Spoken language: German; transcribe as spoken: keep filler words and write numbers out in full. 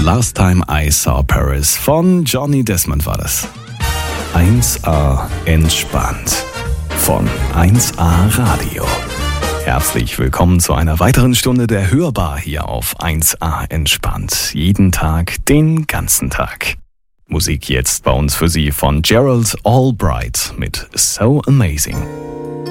Last Time I Saw Paris von Johnny Desmond war das. eins a entspannt von eins a Radio. Herzlich willkommen zu einer weiteren Stunde der Hörbar hier auf eins a entspannt. Jeden Tag, den ganzen Tag. Musik jetzt bei uns für Sie von Gerald Albright mit So Amazing.